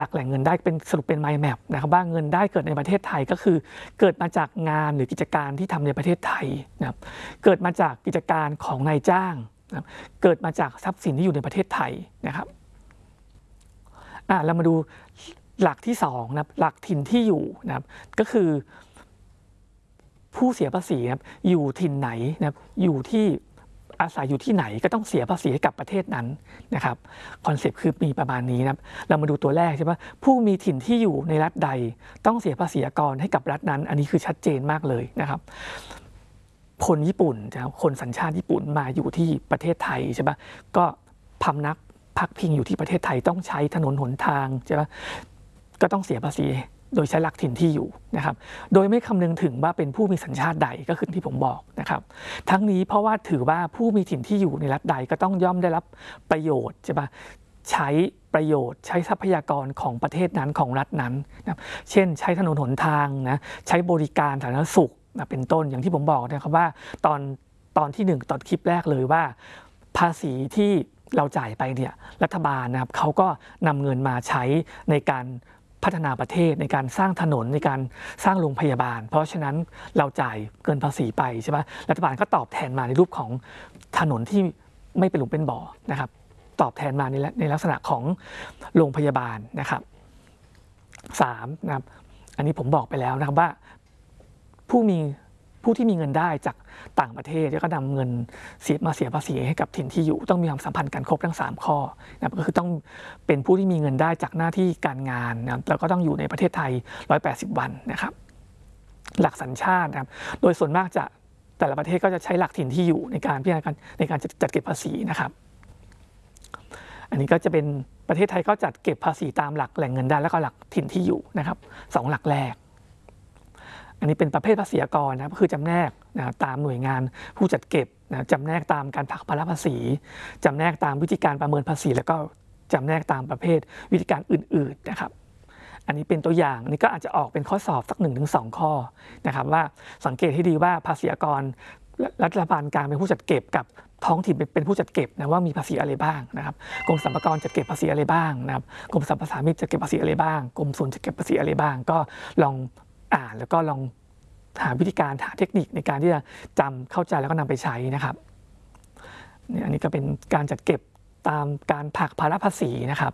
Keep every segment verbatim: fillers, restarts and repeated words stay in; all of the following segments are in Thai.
แหล่งเงินได้เป็นสรุปเป็น mind map นะครับว่าเงินได้เกิดในประเทศไทยก็คือเกิดมาจากงานหรือกิจการที่ทำในประเทศไทยนะครับเกิดมาจากกิจการของนายจ้างนะครับเกิดมาจากทรัพย์สินที่อยู่ในประเทศไทยนะครับอ่ะเรามาดูหลักที่สองนะครับหลักถิ่นที่อยู่นะครับก็คือผู้เสียภาษีนะครับอยู่ถิ่นไหนนะครับอยู่ที่อาศัยอยู่ที่ไหนก็ต้องเสียภาษีให้กับประเทศนั้นนะครับคอนเซปต์คือมีประมาณนี้นะครับเรามาดูตัวแรกใช่ไหมผู้มีถิ่นที่อยู่ในรัฐใดต้องเสียภาษีอากรให้กับรัฐนั้นอันนี้คือชัดเจนมากเลยนะครับคนญี่ปุ่นนะครับคนสัญชาติญี่ปุ่นมาอยู่ที่ประเทศไทยใช่ไหมก็พำนักพักพิงอยู่ที่ประเทศไทยต้องใช้ถนนหนทางใช่ไหมก็ต้องเสียภาษีโดยใช้หลักถิ่นที่อยู่นะครับโดยไม่คำนึงถึงว่าเป็นผู้มีสัญชาติใดก็คือที่ผมบอกนะครับทั้งนี้เพราะว่าถือว่าผู้มีถิ่นที่อยู่ในรัฐใดก็ต้องย่อมได้รับประโยชน์ใช่ปะใช้ประโยชน์ใช้ทรัพยากรของประเทศนั้นของรัฐนั้นนะเช่นใช้ถนนหนทางนะใช้บริการสาธารณสุขนะเป็นต้นอย่างที่ผมบอกนะครับว่าตอนตอนที่หนึ่งตอนคลิปแรกเลยว่าภาษีที่เราจ่ายไปเนี่ยรัฐบาลนะครับเขาก็นำเงินมาใช้ในการพัฒนาประเทศในการสร้างถนนในการสร้างโรงพยาบาลเพราะฉะนั้นเราจ่ายเกินภาษีไปใช่ไหมรัฐบาลก็ตอบแทนมาในรูปของถนนที่ไม่เป็นหลุมเป็นบ่อนะครับตอบแทนมาในในลักษณะของโรงพยาบาลนะครับสามนะครับอันนี้ผมบอกไปแล้วนะครับว่าผู้มีผู้ที่มีเงินได้จากต่างประเทศแล้วก็นำเงินเสียมาเสียภาษีให้กับถิ่นที่อยู่ต้องมีความสัมพันธ์กันครบทั้งสามข้อนะครับก็คือต้องเป็นผู้ที่มีเงินได้จากหน้าที่การงานนะแล้วก็ต้องอยู่ในประเทศไทยหนึ่งร้อยแปดสิบวันนะครับหลักสัญชาตินะครับโดยส่วนมากจะแต่ละประเทศก็จะใช้หลักถิ่นที่อยู่ในการพิจารณาในการจัดเก็บภาษีนะครับอันนี้ก็จะเป็นประเทศไทยก็จัดเก็บภาษีตามหลักแหล่งเงินได้แล้วก็หลักถิ่นที่อยู่นะครับสองหลักแรกอันนี้เป็นประเภทภาษีอากรนะครับก็คือจำแนกนะตามหน่วยงานผู้จัดเก็บนะจำแนกตามการผลักภาระภาษีจำแนกตามวิธีการประเมินภาษีแล้วก็จำแนกตามประเภทวิธีการอื่นๆนะครับอันนี้เป็นตัวอย่างนี่ก็อาจจะออกเป็นข้อสอบสักหนึ่งถึงสองข้อนะครับว่าสังเกตให้ดีว่าภาษีอากรรัฐบาลกลางเป็นผู้จัดเก็บกับท้องถิ่นเป็นผู้จัดเก็บนะว่ามีภาษีอะไรบ้างนะครับกรมสรรพากรจัดเก็บภาษีอะไรบ้างนะครับกรมสรรพสามิตจัดเก็บภาษีอะไรบ้างกรมศุลจัดเก็บภาษีอะไรบ้างก็ลองอ่านแล้วก็ลองหาวิธีการหาเทคนิคในการที่จะจำเข้าใจแล้วก็นำไปใช้นะครับเนี่ยอันนี้ก็เป็นการจัดเก็บตามการผลักภาระภาษีนะครับ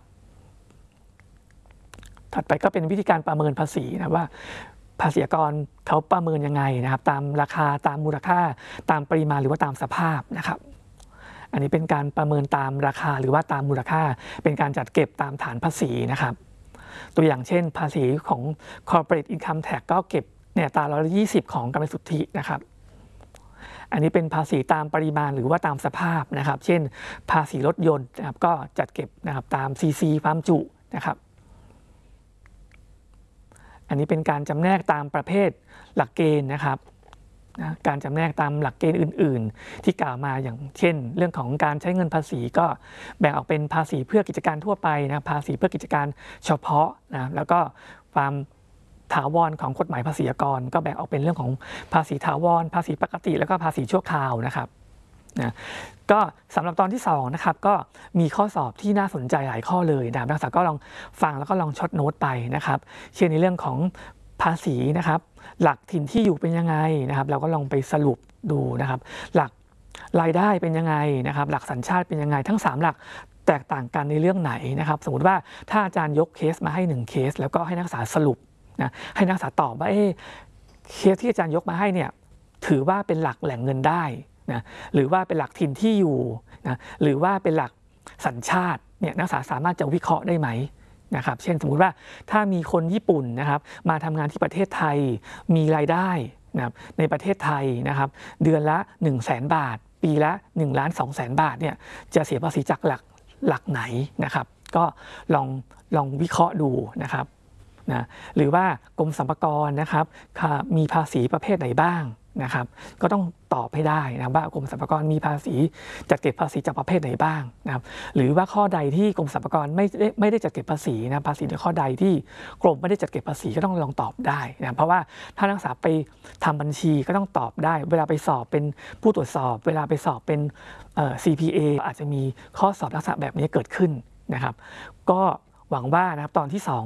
ถัดไปก็เป็นวิธีการประเมินภาษีนะว่าภาษีอากรเขาประเมินยังไงนะครับตามราคาตามมูลค่าตามปริมาณหรือว่าตามสภาพนะครับอันนี้เป็นการประเมินตามราคาหรือว่าตามมูลค่าเป็นการจัดเก็บตามฐานภาษีนะครับตัวอย่างเช่นภาษีของ corporate income tax ก็เก็บเนี่ยตราร้อยละยี่สิบของกำไรสุทธินะครับอันนี้เป็นภาษีตามปริมาณหรือว่าตามสภาพนะครับเช่นภาษีรถยนต์นะครับก็จัดเก็บนะครับตามซีซีความจุนะครับอันนี้เป็นการจำแนกตามประเภทหลักเกณฑ์นะครับนะการจำแนกตามหลักเกณฑ์อื่นๆที่กล่าวมาอย่างเช่นเรื่องของการใช้เงินภาษีก็แบ่งออกเป็นภาษีเพื่อกิจการทั่วไปนะภาษีเพื่อกิจการเฉพาะนะแล้วก็ความถาวรของกฎหมายภาษีอากรก็แบ่งออกเป็นเรื่องของภาษีถาวรภาษีปกติแล้วก็ภาษีชั่วคราวนะครับนะก็สำหรับตอนที่สองนะครับก็มีข้อสอบที่น่าสนใจหลายข้อเลยนะนักศึกษาก็ลองฟังแล้วก็ลองช็อตโน้ตไปนะครับเช่นในเรื่องของภาษีนะครับหลักถิ่นที่อยู่เป็นยังไงนะครับเราก็ลองไปสรุปดูนะครับหลักรายได้เป็นยังไงนะครับหลักสัญชาติเป็นยังไงทั้งสามหลักแตกต่างกันในเรื่องไหนนะครับสมมติว่าถ้าอาจารย์ยกเคสมาให้หนึ่งเคสแล้วก็ให้นักศึกษาสรุปนะให้นักศึกษาตอบว่าเอ๊ะเคสที่อาจารย์ยกมาให้เนี่ยถือว่าเป็นหลักแหล่งเงินได้นะหรือว่าเป็นหลักถิ่นที่อยู่นะหรือว่าเป็นหลักสัญชาติเนี่ยนักศึกษาสามารถจะวิเคราะห์ได้ไหมนะครับเช่นสมมุติว่าถ้ามีคนญี่ปุ่นนะครับมาทำงานที่ประเทศไทยมีรายได้นะครับในประเทศไทยนะครับเดือนละ หนึ่งแสน บาทปีละหนึ่งล้านสองแสนบาทเนี่ยจะเสียภาษีจากหลักหลักไหนนะครับก็ลองลองวิเคราะห์ดูนะครับนะหรือว่ากรมสรรพากรนะครับมีภาษีประเภทไหนบ้างนะครับก็ต้องตอบให้ได้นะว่ากรมสรรพากรมีภาษีจัดเก็บภาษีจากประเภทไหนบ้างนะครับหรือว่าข้อใดที่กรมสรรพากรไม่ได้ไม่ได้จัดเก็บภาษีนะภาษีในข้อใดที่กรมไม่ได้จัดเก็บภาษีก็ต้องลองตอบได้นะเพราะว่าถ้านักศึกษาไปทำบัญชีก็ต้องตอบได้เวลาไปสอบเป็นผู้ตรวจสอบเวลาไปสอบเป็นเอ่อ ซี พี เอ อาจจะมีข้อสอบลักษณะแบบนี้เกิดขึ้นนะครับก็หวังว่านะครับตอนที่สอง